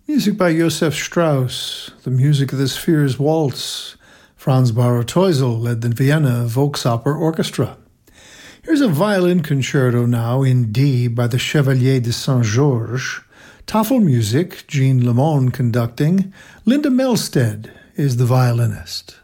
Music by Josef Strauss, the music of the Spheres Waltz. Franz Barrow-Teusel led the Vienna Volksoper Orchestra. Here's a violin concerto now in D by the Chevalier de Saint-Georges. Tafelmusik, Jean Lemon conducting. Linda Melstead is the violinist.